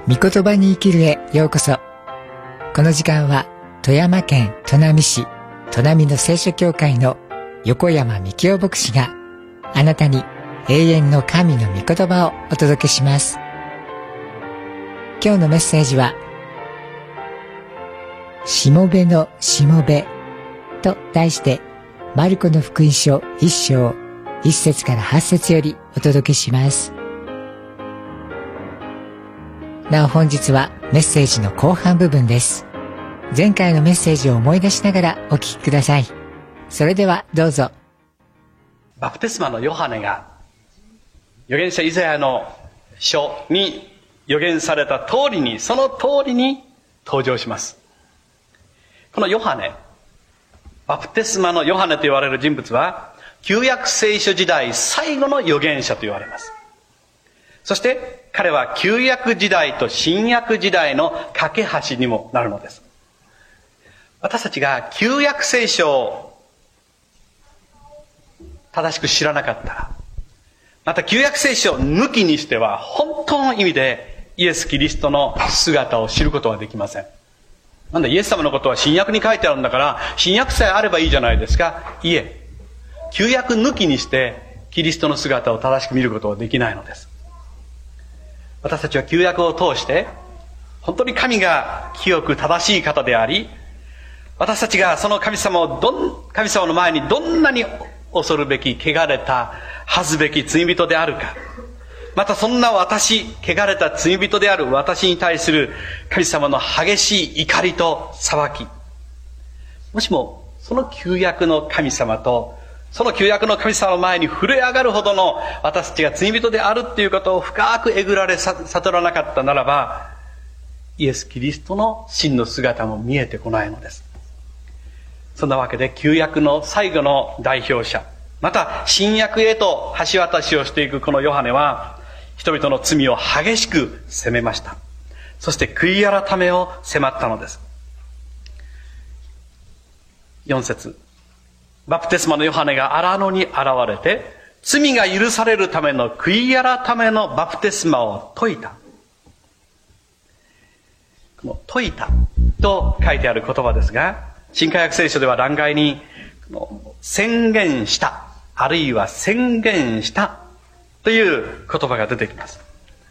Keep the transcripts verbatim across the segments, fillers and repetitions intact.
御言葉に生きるへようこそ。この時間は富山県砺波市砺波の聖書教会の横山幹夫牧師があなたに永遠の神の御言葉をお届けします。今日のメッセージはしもべのしもべと題してマルコの福音書一章一節から八節よりお届けします。なお本日はメッセージの後半部分です。前回のメッセージを思い出しながらお聞きください。それではどうぞ。 バプテスマのヨハネが預言者イザヤの書に預言された通りに、その通りに登場します。このヨハネ、バプテスマのヨハネと言われる人物は旧約聖書時代最後の預言者と言われます。そして彼は旧約時代と新約時代の架け橋にもなるのです。私たちが旧約聖書を正しく知らなかったら、また旧約聖書を抜きにしては本当の意味でイエス・キリストの姿を知ることはできません。なんだイエス様のことは新約に書いてあるんだから新約さえあればいいじゃないですか。いえ、旧約抜きにしてキリストの姿を正しく見ることはできないのです。私たちは旧約を通して本当に神が清く正しい方であり、私たちがその神様をどん神様の前にどんなに恐るべき汚れた恥ずべき罪人であるか、またそんな私、汚れた罪人である私に対する神様の激しい怒りと裁き、もしもその旧約の神様とその旧約の神様の前に震え上がるほどの私たちが罪人であるっていうことを深くえぐられ悟らなかったならば、イエス・キリストの真の姿も見えてこないのです。そんなわけで旧約の最後の代表者、また新約へと橋渡しをしていくこのヨハネは人々の罪を激しく責めました。そして悔い改めを迫ったのです。よん節、バプテスマのヨハネが荒野に現れて罪が許されるための悔い改めのバプテスマを説いた。この説いたと書いてある言葉ですが、新科学聖書では欄外に宣言した、あるいは宣言したという言葉が出てきます。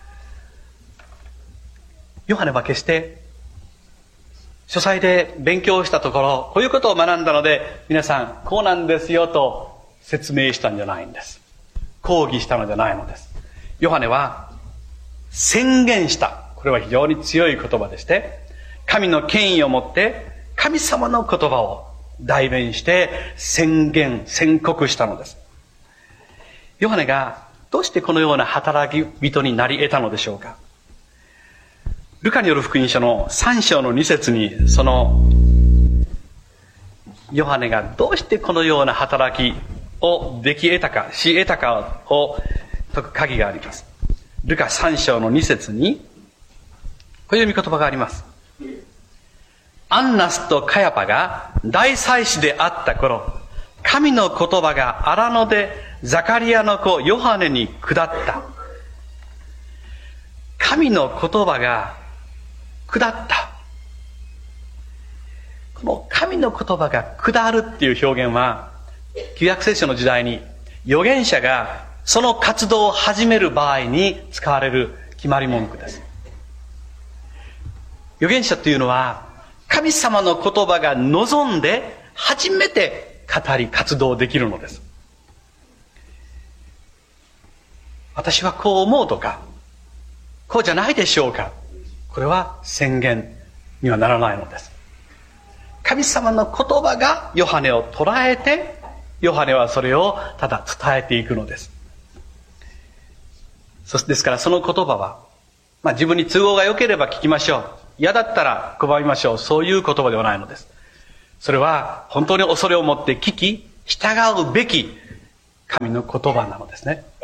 ヨハネは決して書斎で勉強したところ、こういうことを学んだので皆さんこうなんですよと説明したんじゃないんです。講義したのじゃないのです。ヨハネは宣言した。これは非常に強い言葉でして、神の権威を持って神様の言葉を代弁して宣言、宣告したのです。ヨハネがどうしてこのような働き人になり得たのでしょうか。ルカによる福音書のさん章のに節に、そのヨハネがどうしてこのような働きをでき得たか、し得たかを解く鍵があります。ルカさん章のに節にこういう見言葉があります。アンナスとカヤパが大祭司であった頃、神の言葉が荒野でザカリアの子ヨハネに下った。神の言葉が下った。この神の言葉が下るっていう表現は、旧約聖書の時代に預言者がその活動を始める場合に使われる決まり文句です。預言者というのは神様の言葉が望んで初めて語り活動できるのです。私はこう思うとか、こうじゃないでしょうか。これは宣言にはならないのです。神様の言葉がヨハネを捉えて、ヨハネはそれをただ伝えていくのです。そしてですからその言葉は、まあ自分に都合が良ければ聞きましょう。嫌だったら拒みましょう。そういう言葉ではないのです。それは本当に恐れを持って聞き、従うべき神の言葉なのですね。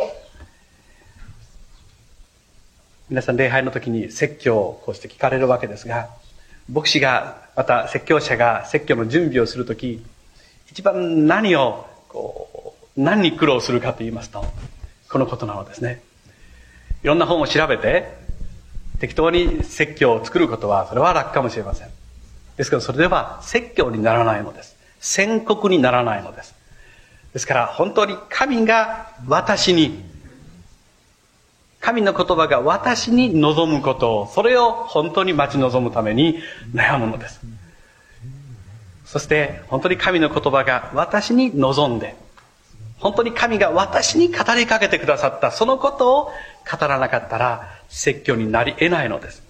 皆さん礼拝の時に説教をこうして聞かれるわけですが、牧師がまた説教者が説教の準備をするとき、一番何をこう何に苦労するかと言いますと、このことなのですね。いろんな本を調べて適当に説教を作ることは、それは楽かもしれません。ですけど、それでは説教にならないのです。宣告にならないのです。ですから、本当に神が私に、神の言葉が私に望むことを、それを本当に待ち望むために悩むのです。そして、本当に神の言葉が私に望んで、本当に神が私に語りかけてくださったそのことを語らなかったら説教になり得ないのです。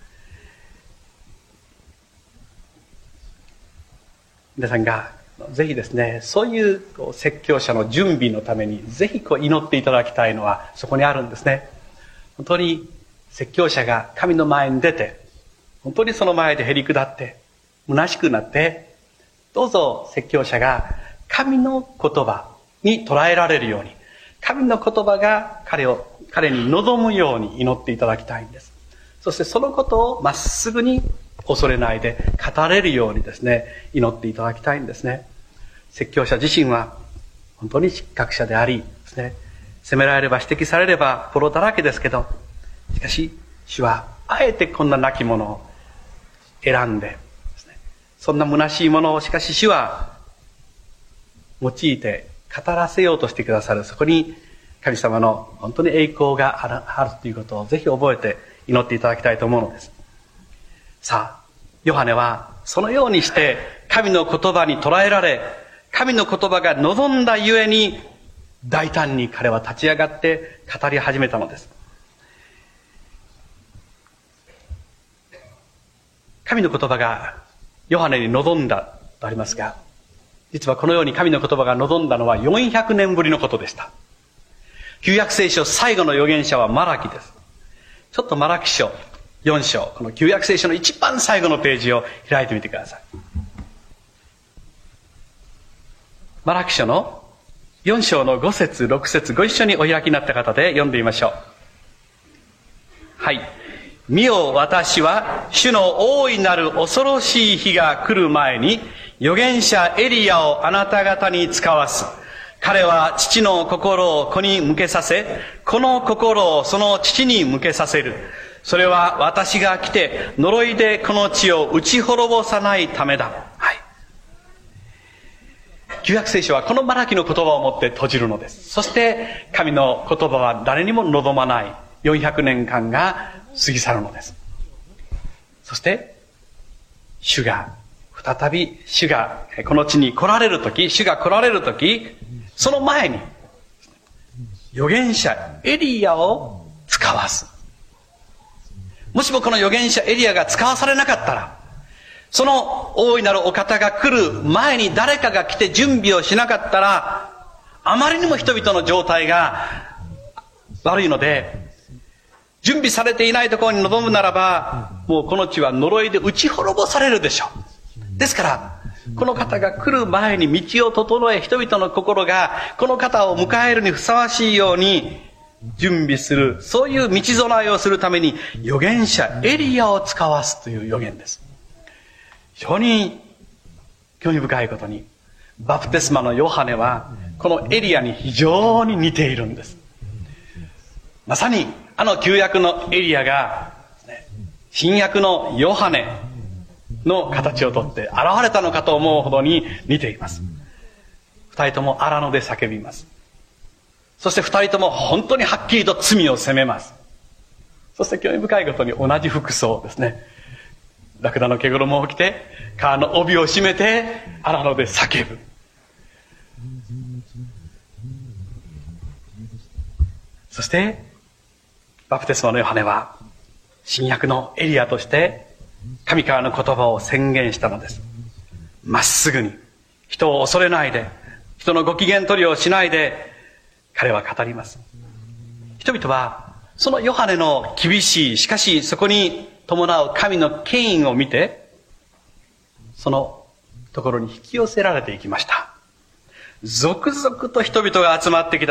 皆さんがぜひですね、そういう説教者の準備のためにぜひこう祈っていただきたいのはそこにあるんですね。本当に説教者が神の前に出て、本当にその前でへり下って虚しくなって、どうぞ説教者が神の言葉に捉えられるように、神の言葉が彼を、彼に望むように祈っていただきたいんです。そしてそのことをまっすぐに恐れないで語れるようにですね、祈っていただきたいんですね。説教者自身は本当に失格者でありですね、責められれば指摘されればフォローだらけですけど、しかし主はあえてこんな亡き者を選んでですね、そんな虚しいものをしかし主は用いて語らせようとしてくださる。そこに神様の本当に栄光がある、あるということをぜひ覚えて祈っていただきたいと思うのです。さあ、ヨハネはそのようにして神の言葉に捉えられ、神の言葉が望んだゆえに大胆に彼は立ち上がって語り始めたのです。神の言葉がヨハネに望んだとありますが、実はこのように神の言葉が望んだのはよんひゃくねんぶりのことでした。旧約聖書最後の預言者はマラキです。ちょっとマラキ書よん章、この旧約聖書の一番最後のページを開いてみてください。マラキ書のよん章のご節ろく節、ご一緒にお開きになった方で読んでみましょう。はい。見よ、私は主の大いなる恐ろしい日が来る前に預言者エリアをあなた方に使わす。彼は父の心を子に向けさせ、子の心をその父に向けさせる。それは私が来て呪いでこの地を打ち滅ぼさないためだ。はい。旧約聖書はこのマラキの言葉を持って閉じるのです。そして神の言葉は誰にも望まないよんひゃくねんかんが過ぎ去るのです。そして主が再び主がこの地に来られるとき、主が来られるとき、その前に預言者エリアを使わす。もしもこの預言者エリアが使わされなかったら、その大いなるお方が来る前に誰かが来て準備をしなかったら、あまりにも人々の状態が悪いので、準備されていないところに臨むならば、もうこの地は呪いで打ち滅ぼされるでしょう。ですから、この方が来る前に道を整え、人々の心がこの方を迎えるにふさわしいように準備する、そういう道備えをするために預言者エリアを使わすという預言です。非常に興味深いことに、バプテスマのヨハネはこのエリアに非常に似ているんです。まさにあの旧約のエリアが新約のヨハネの形をとって現れたのかと思うほどに似ています。二人とも荒野で叫びます。そして二人とも本当にはっきりと罪を責めます。そして興味深いことに同じ服装ですね。ラクダの毛衣を着て、川の帯を締めて荒野で叫ぶ。そしてバプテスマのヨハネは新約のエリアとして神からの言葉を宣言したのです。まっすぐに人を恐れないで、人のご機嫌取りをしないで彼は語ります。人々はそのヨハネの厳しい、しかしそこに伴う神の権威を見て、そのところに引き寄せられていきました。続々と人々が集まってきた